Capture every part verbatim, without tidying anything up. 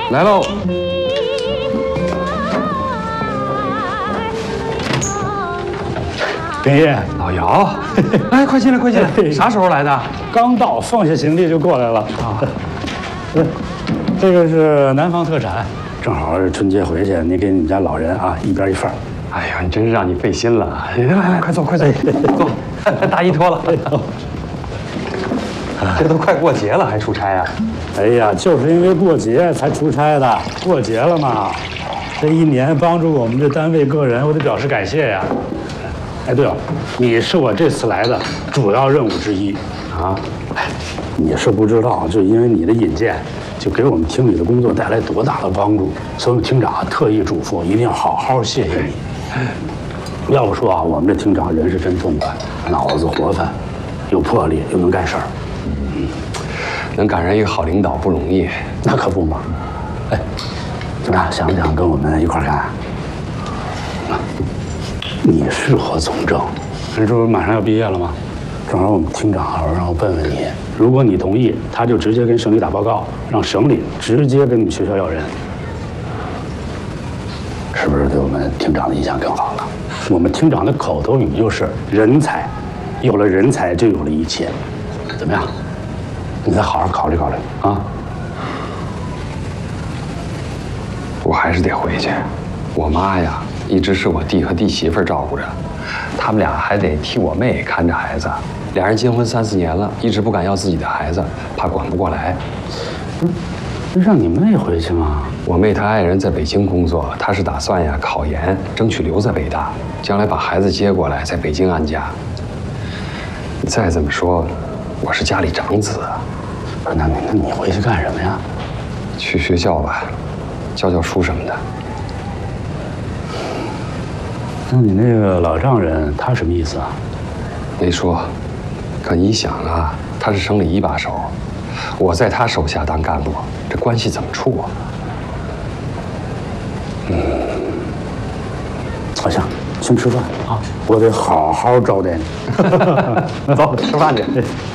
来喽。 林业， 老姚，哎，快进来，快进来！啥时候来的？ 刚到，放下行李就过来了。啊，这个是南方特产，正好是春节回去，你给你们家老人啊一边一份。 哎呀，你真是让你费心了。来来来，快坐，快坐，坐。大衣脱了。这都快过节了，还出差啊？ 哎呀，就是因为过节才出差的。过节了嘛，这一年帮助我们这单位个人，我得表示感谢呀。 哎，对了，你是我这次来的主要任务之一啊！哎，你是不知道，就因为你的引荐，就给我们厅里的工作带来多大的帮助，所以厅长特意嘱咐，一定要好好谢谢你。要不说啊，我们这厅长人是真痛快，脑子活泛，有魄力，又能干事儿。 嗯，能赶上一个好领导不容易， 那可不嘛。哎，怎么样？想不想跟我们一块儿干？ 你适合从政，这不是马上要毕业了吗？正好我们厅长让我问问你，如果你同意，他就直接跟省里打报告，让省里直接跟你们学校要人，是不是对我们厅长的印象更好了？我们厅长的口头语就是“人才，有了人才就有了一切”，怎么样？你再好好考虑考虑啊！ 我还是得回去，我妈呀。 一直是我弟和弟媳妇照顾着，他们俩还得替我妹看着孩子。俩人结婚三四年了，一直不敢要自己的孩子，怕管不过来。 不是，让你妹回去吗？ 我妹她爱人在北京工作，她是打算呀考研，争取留在北大，将来把孩子接过来，在北京安家。再这么说，我是家里长子啊。 不是，那那你回去干什么呀？ 去学校吧，教教书什么的。 那你那个老丈人他什么意思啊？ 没说，可你想啊，他是省里一把手，我在他手下当干部，这关系怎么处啊？ 嗯，好，行，先吃饭啊，我得好好招待你。 走，吃饭去。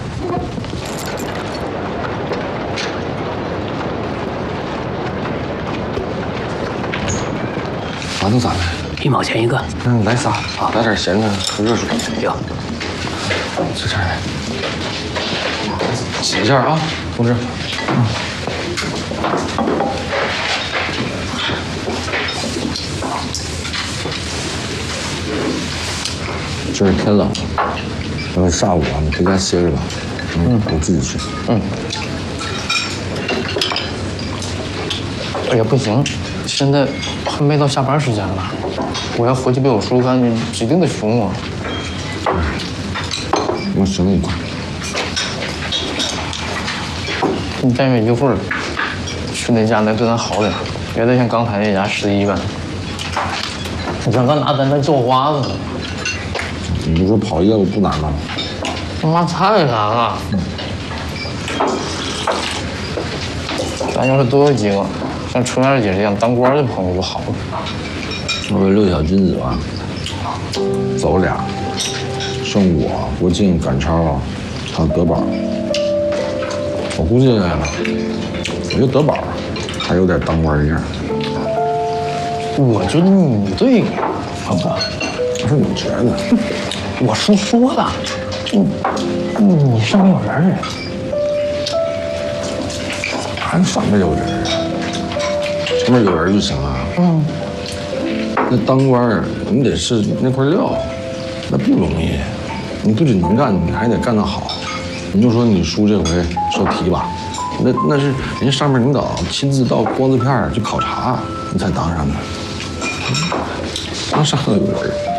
馒头咋的？ 一毛钱一个， 嗯，来仨，啊，来点咸的，喝热水。 行， 这这儿，挤一下啊，同志。嗯。这是天冷了，咱们下午啊，你回家歇着吧。嗯，我自己去。嗯。 哎呀，不行，现在还没到下班时间呢。 我要回去被我叔看见，指定得凶我。 我省你一块。 你但愿一会儿去那家能对咱好点，别再像刚才那家失忆般。你想干拿咱当叫花子呢？ 你不说跑业务不难吗？ 他妈太难了。咱要是多有几个像春燕姐这样当官的朋友就好了。 我六小金子吧，走俩，剩我、国庆、赶超，还有德宝。我估计，我觉得德宝还有点当官的样。 我觉得你对，老婆。 我说你觉得？ 我叔说了，你你上面有人。 还上面有人啊？上面有人就行了。嗯。 那当官儿，你得是那块料，那不容易。你不仅能干，你还得干得好。你就说你叔这回受提拔，那那是人家上面领导亲自到光字片去考察，你才当上的。当上头有人。